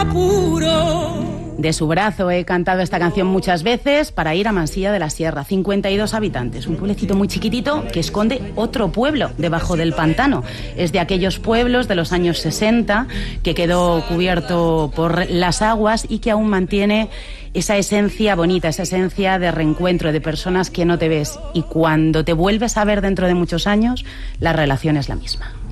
apuro. De su brazo he cantado esta canción muchas veces para ir a Mansilla de la Sierra, 52 habitantes, un pueblecito muy chiquitito que esconde otro pueblo debajo del pantano. Es de aquellos pueblos de los años 60 que quedó cubierto por las aguas y que aún mantiene esa esencia bonita, esa esencia de reencuentro, de personas que no te ves y cuando te vuelves a ver dentro de muchos años, la relación es la misma.